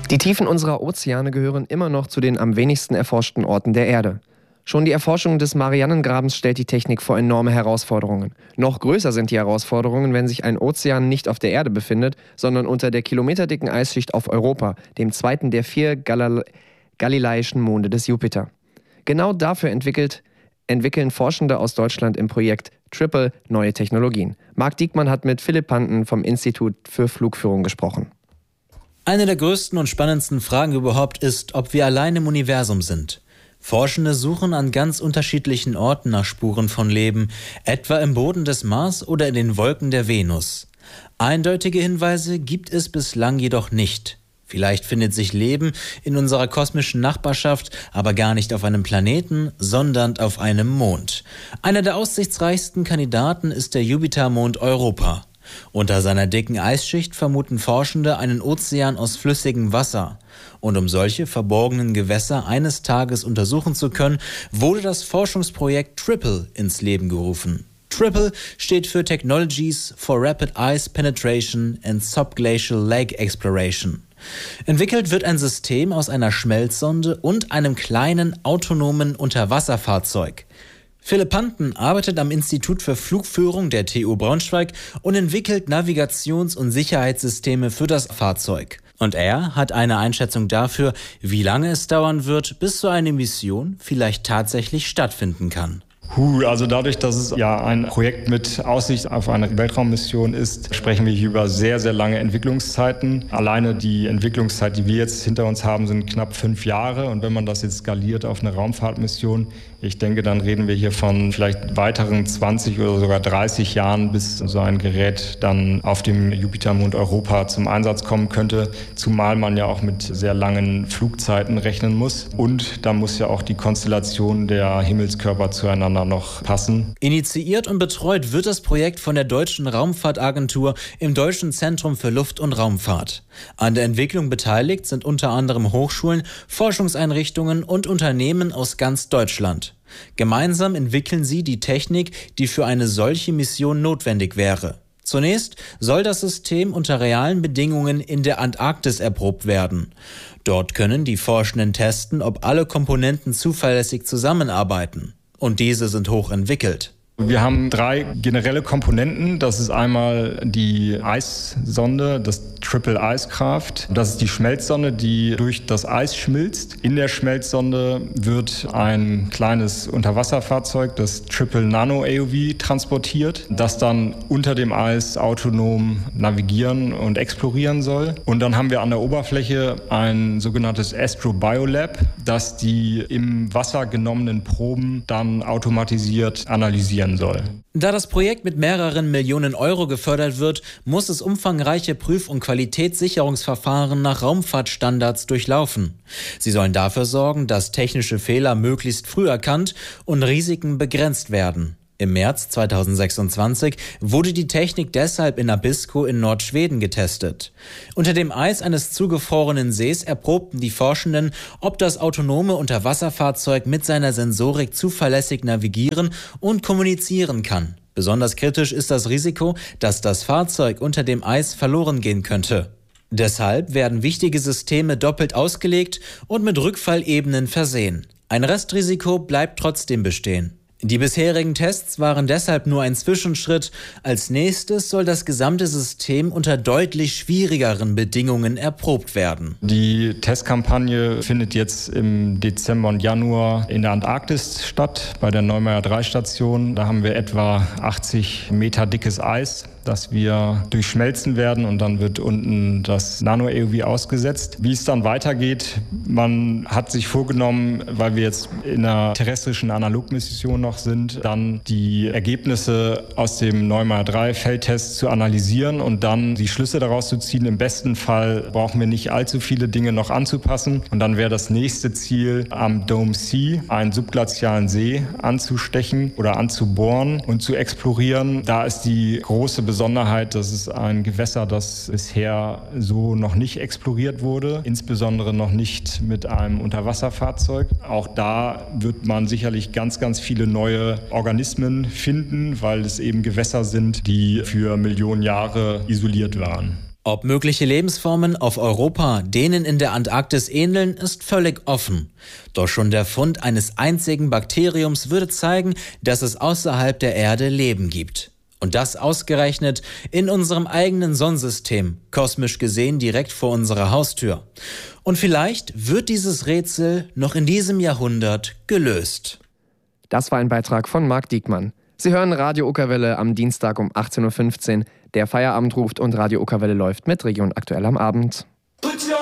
Die Tiefen unserer Ozeane gehören immer noch zu den am wenigsten erforschten Orten der Erde. Schon die Erforschung des Marianengrabens stellt die Technik vor enorme Herausforderungen. Noch größer sind die Herausforderungen, wenn sich ein Ozean nicht auf der Erde befindet, sondern unter der kilometerdicken Eisschicht auf Europa, dem zweiten der 4 galileischen Monde des Jupiter. Genau dafür entwickeln Forschende aus Deutschland im Projekt Triple neue Technologien. Marc Diekmann hat mit Philipp Panten vom Institut für Flugführung gesprochen. Eine der größten und spannendsten Fragen überhaupt ist, ob wir allein im Universum sind. Forschende suchen an ganz unterschiedlichen Orten nach Spuren von Leben, etwa im Boden des Mars oder in den Wolken der Venus. Eindeutige Hinweise gibt es bislang jedoch nicht. Vielleicht findet sich Leben in unserer kosmischen Nachbarschaft, aber gar nicht auf einem Planeten, sondern auf einem Mond. Einer der aussichtsreichsten Kandidaten ist der Jupitermond Europa. Unter seiner dicken Eisschicht vermuten Forschende einen Ozean aus flüssigem Wasser. Und um solche verborgenen Gewässer eines Tages untersuchen zu können, wurde das Forschungsprojekt Triple ins Leben gerufen. Triple steht für Technologies for Rapid Ice Penetration and Subglacial Lake Exploration. Entwickelt wird ein System aus einer Schmelzsonde und einem kleinen autonomen Unterwasserfahrzeug. Philipp Panten arbeitet am Institut für Flugführung der TU Braunschweig und entwickelt Navigations- und Sicherheitssysteme für das Fahrzeug. Und er hat eine Einschätzung dafür, wie lange es dauern wird, bis so eine Mission vielleicht tatsächlich stattfinden kann. Also dadurch, dass es ja ein Projekt mit Aussicht auf eine Weltraummission ist, sprechen wir hier über sehr, sehr lange Entwicklungszeiten. Alleine die Entwicklungszeit, die wir jetzt hinter uns haben, sind knapp 5 Jahre. Und wenn man das jetzt skaliert auf eine Raumfahrtmission, ich denke, dann reden wir hier von vielleicht weiteren 20 oder sogar 30 Jahren, bis so ein Gerät dann auf dem Jupitermond Europa zum Einsatz kommen könnte. Zumal man ja auch mit sehr langen Flugzeiten rechnen muss. Und da muss ja auch die Konstellation der Himmelskörper zueinander noch passen. Initiiert und betreut wird das Projekt von der Deutschen Raumfahrtagentur im Deutschen Zentrum für Luft- und Raumfahrt. An der Entwicklung beteiligt sind unter anderem Hochschulen, Forschungseinrichtungen und Unternehmen aus ganz Deutschland. Gemeinsam entwickeln sie die Technik, die für eine solche Mission notwendig wäre. Zunächst soll das System unter realen Bedingungen in der Antarktis erprobt werden. Dort können die Forschenden testen, ob alle Komponenten zuverlässig zusammenarbeiten. Und diese sind hochentwickelt. Wir haben 3 generelle Komponenten. Das ist einmal die Eissonde, das Triple Icecraft. Das ist die Schmelzsonde, die durch das Eis schmilzt. In der Schmelzsonde wird ein kleines Unterwasserfahrzeug, das Triple Nano AUV, transportiert, das dann unter dem Eis autonom navigieren und explorieren soll. Und dann haben wir an der Oberfläche ein sogenanntes Astrobiolab, das die im Wasser genommenen Proben dann automatisiert analysieren soll. Da das Projekt mit mehreren Millionen Euro gefördert wird, muss es umfangreiche Prüf- und Qualitätssicherungsverfahren nach Raumfahrtstandards durchlaufen. Sie sollen dafür sorgen, dass technische Fehler möglichst früh erkannt und Risiken begrenzt werden. Im März 2026 wurde die Technik deshalb in Abisko in Nordschweden getestet. Unter dem Eis eines zugefrorenen Sees erprobten die Forschenden, ob das autonome Unterwasserfahrzeug mit seiner Sensorik zuverlässig navigieren und kommunizieren kann. Besonders kritisch ist das Risiko, dass das Fahrzeug unter dem Eis verloren gehen könnte. Deshalb werden wichtige Systeme doppelt ausgelegt und mit Rückfallebenen versehen. Ein Restrisiko bleibt trotzdem bestehen. Die bisherigen Tests waren deshalb nur ein Zwischenschritt. Als nächstes soll das gesamte System unter deutlich schwierigeren Bedingungen erprobt werden. Die Testkampagne findet jetzt im Dezember und Januar in der Antarktis statt, bei der Neumeier 3 Station. Da haben wir etwa 80 Meter dickes Eis, das wir durchschmelzen werden, und dann wird unten das Nano-AUV ausgesetzt. Wie es dann weitergeht, man hat sich vorgenommen, weil wir jetzt in einer terrestrischen Analogmission noch sind, dann die Ergebnisse aus dem Neumeier 3 Feldtest zu analysieren und dann die Schlüsse daraus zu ziehen. Im besten Fall brauchen wir nicht allzu viele Dinge noch anzupassen, und dann wäre das nächste Ziel, am Dome Sea, einen subglazialen See, anzustechen oder anzubohren und zu explorieren. Da ist die große Besonderheit, dass es ein Gewässer, das bisher so noch nicht exploriert wurde, insbesondere noch nicht mit einem Unterwasserfahrzeug. Auch da wird man sicherlich ganz, ganz viele neue Organismen finden, weil es eben Gewässer sind, die für Millionen Jahre isoliert waren. Ob mögliche Lebensformen auf Europa denen in der Antarktis ähneln, ist völlig offen. Doch schon der Fund eines einzigen Bakteriums würde zeigen, dass es außerhalb der Erde Leben gibt. Und das ausgerechnet in unserem eigenen Sonnensystem, kosmisch gesehen direkt vor unserer Haustür. Und vielleicht wird dieses Rätsel noch in diesem Jahrhundert gelöst. Das war ein Beitrag von Marc Diekmann. Sie hören Radio Uckerwelle am Dienstag um 18.15 Uhr. Der Feierabend ruft und Radio Uckerwelle läuft mit Region Aktuell am Abend.